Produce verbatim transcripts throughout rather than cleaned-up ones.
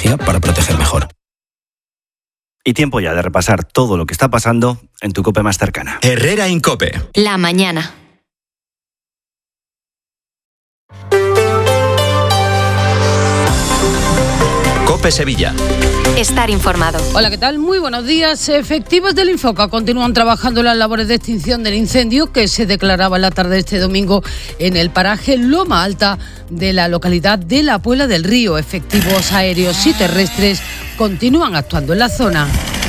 tecnología para proteger mejor. Y tiempo ya de repasar todo lo que está pasando en tu COPE más cercana. Herrera Incope. La mañana. COPE Sevilla. Estar informado. Hola, ¿qué tal? Muy buenos días. Efectivos del Infoca continúan trabajando en las labores de extinción del incendio que se declaraba en la tarde de este domingo en el paraje Loma Alta de la localidad de La Puebla del Río. Efectivos aéreos y terrestres continúan actuando en la zona.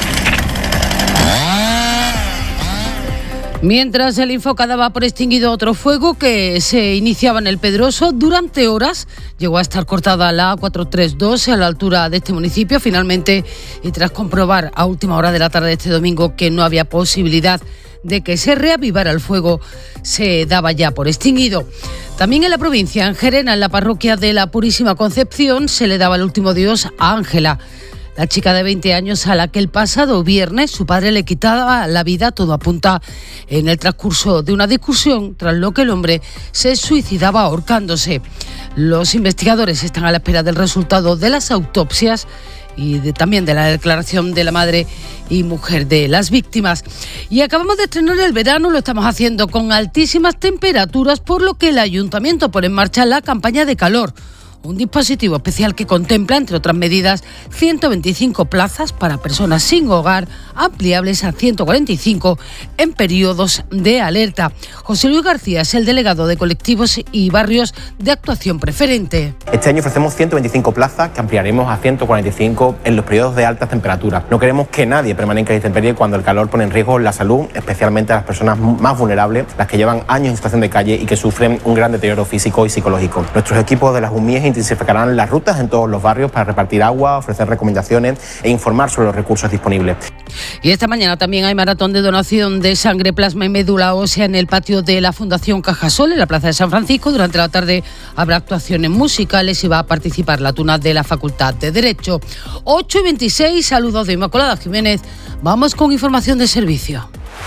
Mientras el Infoca daba por extinguido otro fuego que se iniciaba en el Pedroso, durante horas llegó a estar cortada la A cuatrocientos treinta y dos a la altura de este municipio. Finalmente, y tras comprobar a última hora de la tarde de este domingo que no había posibilidad de que se reavivara el fuego, se daba ya por extinguido. También en la provincia, en Gerena, en la parroquia de la Purísima Concepción, se le daba el último adiós a Ángela, la chica de veinte años a la que el pasado viernes su padre le quitaba la vida. Todo apunta en el transcurso de una discusión, tras lo que el hombre se suicidaba ahorcándose. Los investigadores están a la espera del resultado de las autopsias y de, también de la declaración de la madre y mujer de las víctimas. Y acabamos de estrenar el verano, lo estamos haciendo con altísimas temperaturas, por lo que el Ayuntamiento pone en marcha la campaña de calor. Un dispositivo especial que contempla, entre otras medidas, ciento veinticinco plazas para personas sin hogar, ampliables a ciento cuarenta y cinco en periodos de alerta. José Luis García es el delegado de colectivos y barrios de actuación preferente. Este año ofrecemos ciento veinticinco plazas que ampliaremos a ciento cuarenta y cinco en los periodos de altas temperaturas. No queremos que nadie permanezca en intemperie cuando el calor pone en riesgo la salud, especialmente a las personas más vulnerables, las que llevan años en situación de calle y que sufren un gran deterioro físico y psicológico. Nuestros equipos de las U M I E intensificarán las rutas en todos los barrios para repartir agua, ofrecer recomendaciones e informar sobre los recursos disponibles. Y esta mañana también hay maratón de donación de sangre, plasma y médula ósea en el patio de la Fundación Cajasol, en la Plaza de San Francisco. Durante la tarde habrá actuaciones musicales y va a participar la tuna de la Facultad de Derecho. ocho y veintiséis, saludos de Inmaculada Jiménez. Vamos con información de servicio.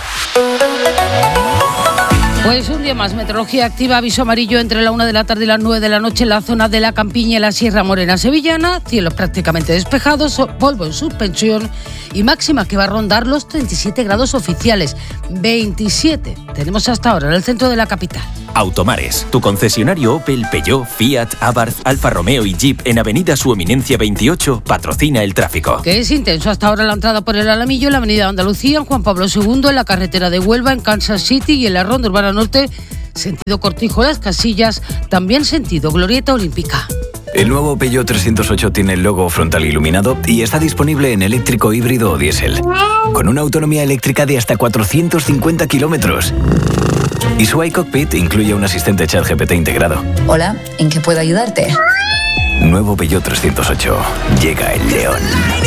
Pues un día más, meteorología activa, aviso amarillo entre la una de la tarde y las nueve de la noche en la zona de la Campiña y la Sierra Morena sevillana, cielos prácticamente despejados, polvo en suspensión y máxima que va a rondar los treinta y siete grados oficiales, veintisiete tenemos hasta ahora en el centro de la capital. Automares, tu concesionario Opel, Peugeot, Fiat, Abarth, Alfa Romeo y Jeep en Avenida Su Eminencia veintiocho, patrocina el tráfico. Que es intenso hasta ahora la entrada por el Alamillo, en la Avenida Andalucía, en Juan Pablo segundo, en la carretera de Huelva, en Kansas City y en la Ronda Urbana Norte, sentido Cortijo Las Casillas, también sentido Glorieta Olímpica. El nuevo Peugeot trescientos ocho tiene el logo frontal iluminado y está disponible en eléctrico, híbrido o diésel, con una autonomía eléctrica de hasta cuatrocientos cincuenta kilómetros. Y su iCockpit incluye un asistente ChatGPT integrado. Hola, ¿en qué puedo ayudarte? Nuevo Peugeot trescientos ocho. Llega el león.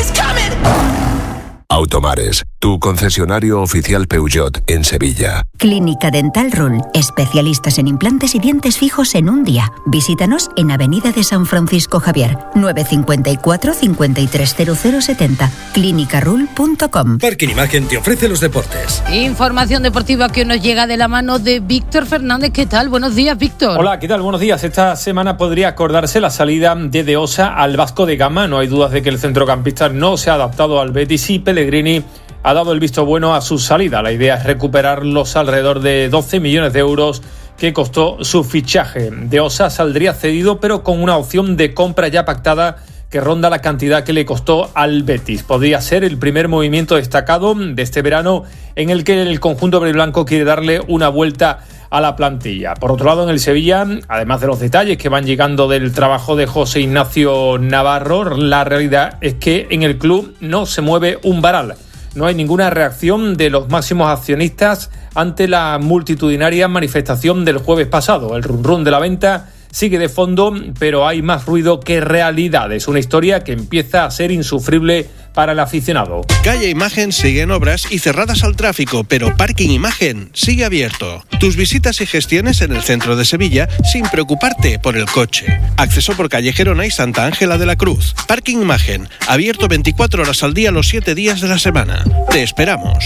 Automares, tu concesionario oficial Peugeot en Sevilla. Clínica Dental Rul, especialistas en implantes y dientes fijos en un día. Visítanos en Avenida de San Francisco Javier, nueve cinco cuatro, cinco tres cero cero siete cero, clínica rul punto com. Parking Imagen te ofrece los deportes. Información deportiva que nos llega de la mano de Víctor Fernández. ¿Qué tal? Buenos días, Víctor. Hola, ¿qué tal? Buenos días. Esta semana podría acordarse la salida de De Osa al Vasco de Gama. No hay dudas de que el centrocampista no se ha adaptado al Betis y Pellegrini ha dado el visto bueno a su salida. La idea es recuperar los alrededor de doce millones de euros que costó su fichaje. De Osa saldría cedido, pero con una opción de compra ya pactada que ronda la cantidad que le costó al Betis. Podría ser el primer movimiento destacado de este verano en el que el conjunto verdiblanco quiere darle una vuelta a la plantilla. Por otro lado, en el Sevilla, además de los detalles que van llegando del trabajo de José Ignacio Navarro, la realidad es que en el club no se mueve un varal. No hay ninguna reacción de los máximos accionistas ante la multitudinaria manifestación del jueves pasado. El run run de la venta sigue de fondo, pero hay más ruido que realidad. Es una historia que empieza a ser insufrible para el aficionado. Calle Imagen sigue en obras y cerradas al tráfico, pero Parking Imagen sigue abierto. Tus visitas y gestiones en el centro de Sevilla sin preocuparte por el coche. Acceso por calle Gerona y Santa Ángela de la Cruz. Parking Imagen, abierto veinticuatro horas al día los siete días de la semana. Te esperamos.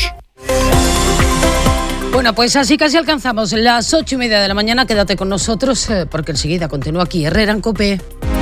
Bueno, pues así casi alcanzamos las ocho y media de la mañana. Quédate con nosotros eh, porque enseguida continúa aquí Herrera en COPE.